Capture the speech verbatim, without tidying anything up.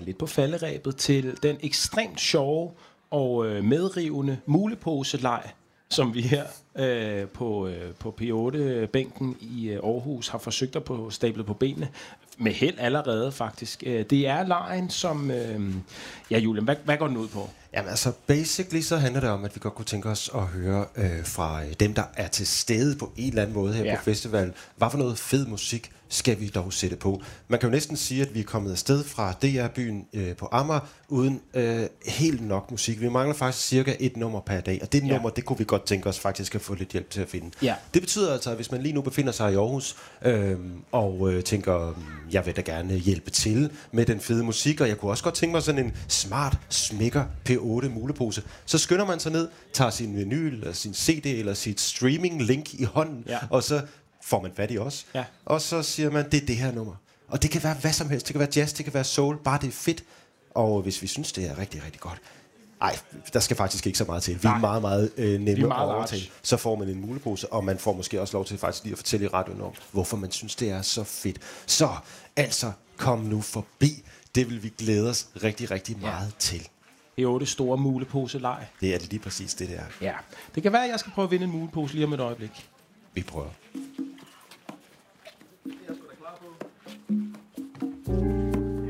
er lidt på falderæbet til den ekstremt sjove og øh, medrivende mulepose-leg, som vi her øh, på, øh, på P otte-bænken i øh, Aarhus har forsøgt at få stablet på benene. Med held allerede, faktisk. Øh, det er legen, som... Øh, ja, Julian, hvad, hvad går den ud på? Jamen altså, basically så handler det om, at vi godt kunne tænke os at høre øh, fra dem, der er til stede på en eller anden måde her ja. på festivalen. Hvad for noget fed musik skal vi dog sætte på? Man kan jo næsten sige, at vi er kommet afsted fra D R-byen øh, på Amager, uden øh, helt nok musik. Vi mangler faktisk cirka et nummer per dag, og det ja. nummer, det kunne vi godt tænke os faktisk at få lidt hjælp til at finde. Ja. Det betyder altså, at hvis man lige nu befinder sig i Aarhus, øh, og øh, tænker, jeg vil da gerne hjælpe til med den fede musik, og jeg kunne også godt tænke mig sådan en smart smækker P otte mulepose, så skynder man sig ned, tager sin vinyl, eller sin C D, eller sit streaming-link i hånden, ja. og så får man fat i os. Ja. Og så siger man, det er det her nummer. Og det kan være hvad som helst. Det kan være jazz, det kan være soul, bare det er fedt. Og hvis vi synes, det er rigtig, rigtig godt, ej, der skal faktisk ikke så meget til. Vi er meget, meget øh, nemme at overtale. Så får man en mulepose, og man får måske også lov til faktisk lige at fortælle i radioen om, hvorfor man synes, det er så fedt. Så altså, kom nu forbi. Det vil vi glæde os rigtig, rigtig meget ja. til. P otte store mulepose-leg. Det er det lige præcis det der. Ja, det kan være, at jeg skal prøve at vinde en mulepose lige om et øjeblik. Vi prøver.